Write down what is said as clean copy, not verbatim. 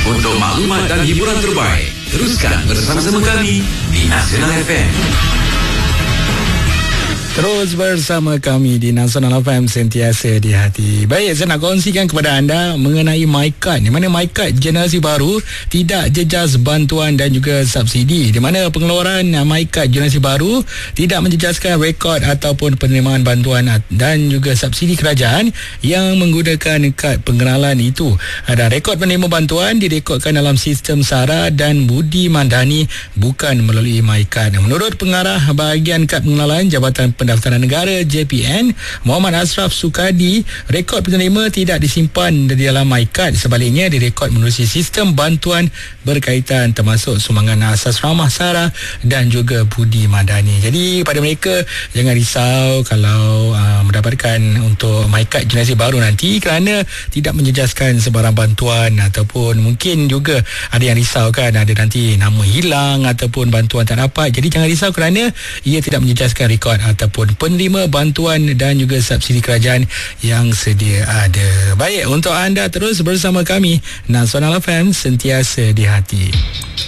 Untuk maklumat dan hiburan terbaik, teruskan bersama-sama kami di Nasional FM. Terus bersama kami di Nasional FM, sentiasa di hati. Baik, saya nak kongsikan kepada anda mengenai MyKad. Di mana MyKad generasi baru tidak jejas bantuan dan juga subsidi. Di mana pengeluaran MyKad generasi baru tidak menjejaskan rekod ataupun penerimaan bantuan dan juga subsidi kerajaan yang menggunakan kad pengenalan itu. Ada rekod penerima bantuan direkodkan dalam sistem SARA dan Budi Mandani, bukan melalui MyKad. Menurut pengarah bahagian kad pengenalan Jabatan Pendaftaran Negara JPN, Muhammad Ashraf Sukadi, rekod penerima tidak disimpan di dalam MyKad. Sebaliknya, direkod menerusi sistem bantuan berkaitan termasuk sumbangan asas ramah SARA dan juga Budi Mandani. Jadi pada mereka, jangan risau kalau mendapatkan untuk MyKad generasi baru nanti, kerana tidak menjejaskan sebarang bantuan, ataupun mungkin juga ada yang risau kan, ada nanti nama hilang ataupun bantuan tak dapat. Jadi jangan risau kerana ia tidak menjejaskan rekod ataupun penerima bantuan dan juga subsidi kerajaan yang sedia ada. Baik, untuk anda terus bersama kami Nasional FM, sentiasa di hati.